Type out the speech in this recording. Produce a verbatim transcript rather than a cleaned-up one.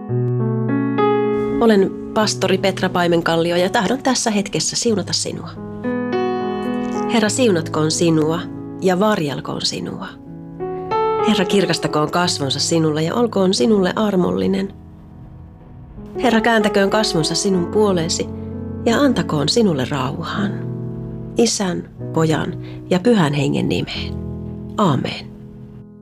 Olen pastori Petra Paimenkallio ja tahdon tässä hetkessä siunata sinua. Herra, siunatkoon sinua ja varjelkoon sinua. Herra, kirkastakoon kasvonsa sinulle ja olkoon sinulle armollinen. Herra, kääntäköön kasvonsa sinun puoleesi ja antakoon sinulle rauhan. Isän, Pojan ja Pyhän Hengen nimeen. Aamen.